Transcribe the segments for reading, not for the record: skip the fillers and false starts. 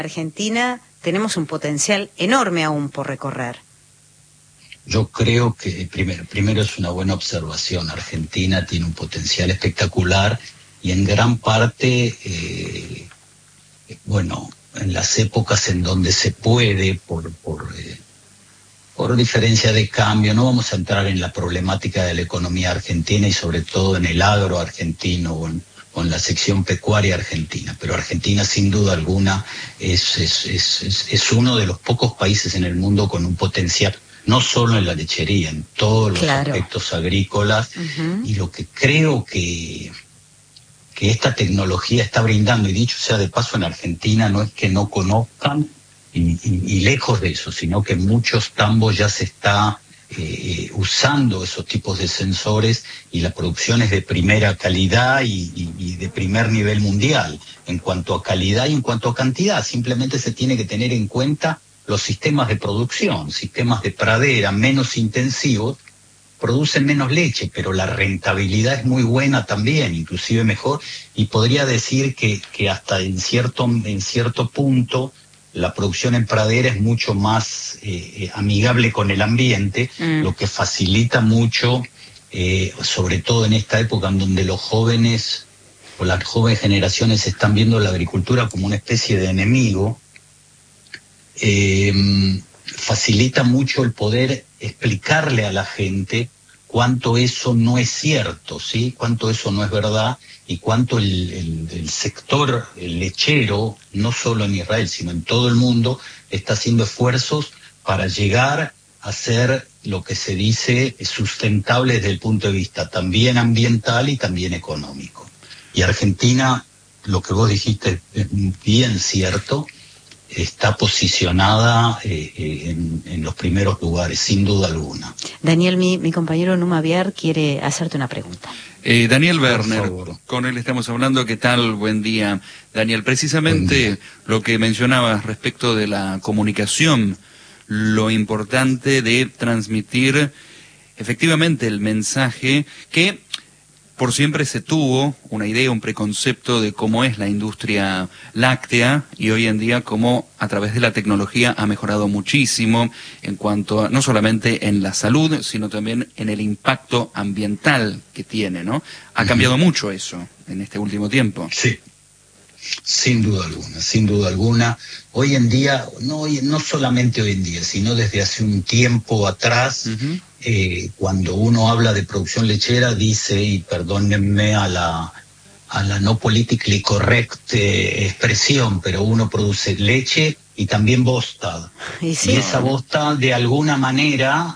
Argentina tenemos un potencial enorme aún por recorrer. Yo creo que primero es una buena observación. Argentina tiene un potencial espectacular y en gran parte, en las épocas en donde se puede, por diferencia de cambio, no vamos a entrar en la problemática de la economía argentina y sobre todo en el agro argentino o en la sección pecuaria argentina, pero Argentina sin duda alguna es uno de los pocos países en el mundo con un potencial, no solo en la lechería, en todos los aspectos agrícolas, y lo que creo que esta tecnología está brindando, y dicho sea de paso, en Argentina no es que no conozcan, y lejos de eso, sino que en muchos tambos ya se está usando esos tipos de sensores y la producción es de primera calidad y de primer nivel mundial, en cuanto a calidad y en cuanto a cantidad. Simplemente se tiene que tener en cuenta los sistemas de producción, sistemas de pradera menos intensivos, producen menos leche, pero la rentabilidad es muy buena también, inclusive mejor, y podría decir que hasta en cierto punto la producción en pradera es mucho más amigable con el ambiente, lo que facilita mucho, sobre todo en esta época en donde los jóvenes o las jóvenes generaciones están viendo la agricultura como una especie de enemigo, facilita mucho el poder explicarle a la gente cuánto eso no es cierto, ¿sí? Cuánto eso no es verdad y cuánto el sector lechero, no solo en Israel, sino en todo el mundo, está haciendo esfuerzos para llegar a ser lo que se dice sustentable desde el punto de vista también ambiental y también económico. Y Argentina, lo que vos dijiste es bien cierto, está posicionada en los primeros lugares, sin duda alguna. Daniel, mi compañero Numa Viar quiere hacerte una pregunta. Daniel Werner, con él estamos hablando. ¿Qué tal? Buen día. Daniel, precisamente lo que mencionabas respecto de la comunicación, lo importante de transmitir efectivamente el mensaje que por siempre se tuvo una idea, un preconcepto de cómo es la industria láctea y hoy en día cómo a través de la tecnología ha mejorado muchísimo en cuanto a, no solamente en la salud, sino también en el impacto ambiental que tiene, ¿no? Ha cambiado mucho eso en este último tiempo. Sí, sin duda alguna, sin duda alguna. Hoy en día, no solamente hoy en día, sino desde hace un tiempo atrás, cuando uno habla de producción lechera, dice, y perdónenme a la no politically correct expresión, pero uno produce leche y también bosta. Y esa bosta, de alguna manera,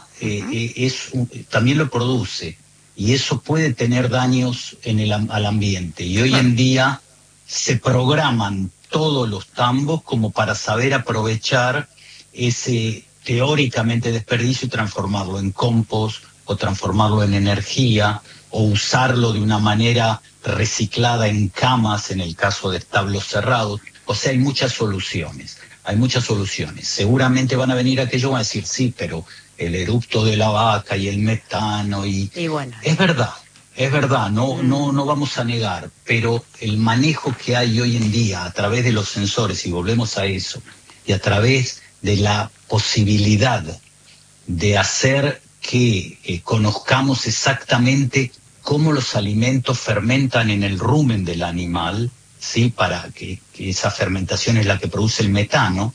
también lo produce. Y eso puede tener daños al ambiente. Y hoy en día se programan todos los tambos como para saber aprovechar ese teóricamente desperdicio y transformarlo en compost o transformarlo en energía o usarlo de una manera reciclada en camas en el caso de establos cerrados. O sea, hay muchas soluciones. Seguramente van a venir aquellos que van a decir, sí, pero el eructo de la vaca y el metano y bueno, es verdad, no vamos a negar, pero el manejo que hay hoy en día a través de los sensores, y volvemos a eso, y a través de la posibilidad de hacer que conozcamos exactamente cómo los alimentos fermentan en el rumen del animal, ¿sí? Para que esa fermentación es la que produce el metano,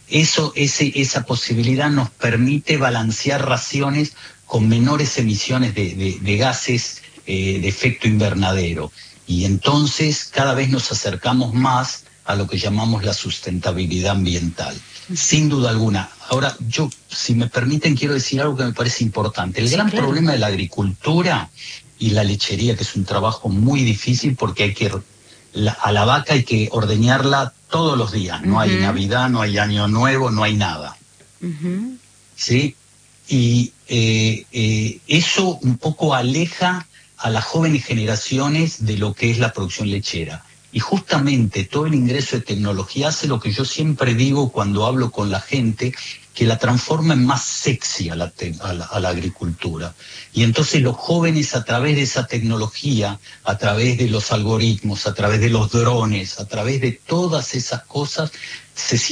esa posibilidad nos permite balancear raciones con menores emisiones de gases de efecto invernadero. Y entonces cada vez nos acercamos más a lo que llamamos la sustentabilidad ambiental. Sin duda alguna. Ahora, yo, si me permiten, quiero decir algo que me parece importante. El gran problema de la agricultura y la lechería, que es un trabajo muy difícil porque a la vaca hay que ordeñarla todos los días. No hay Navidad, no hay Año Nuevo, no hay nada. ¿Sí? Y eso un poco aleja a las jóvenes generaciones de lo que es la producción lechera. Y justamente todo el ingreso de tecnología hace lo que yo siempre digo cuando hablo con la gente, que la transforma en más sexy a la agricultura. Y entonces los jóvenes, a través de esa tecnología, a través de los algoritmos, a través de los drones, a través de todas esas cosas, se